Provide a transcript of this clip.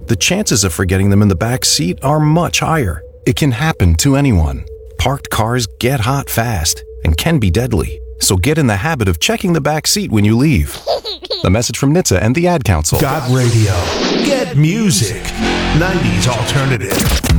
the chances of forgetting them in the back seat are much higher. It can happen to anyone. Parked cars get hot fast and can be deadly. So get in the habit of checking the back seat when you leave. A message from NHTSA and the Ad Council. Got radio. Get music. 90s alternative.